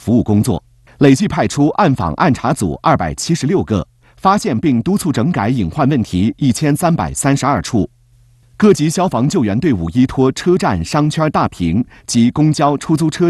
服务工作，累计派出暗访暗查组276个，发现并督促整改隐患问题1332处。各级消防救援队伍依托车站、商圈大屏及公交、出租车